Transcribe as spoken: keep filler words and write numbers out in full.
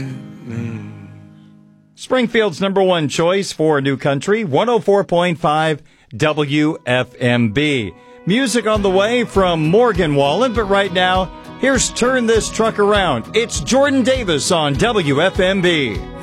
Springfield's number one choice for New Country, one oh four point five W F M B. Music on the way from Morgan Wallen, but right now, here's Turn This Truck Around. It's Jordan Davis on W F M B.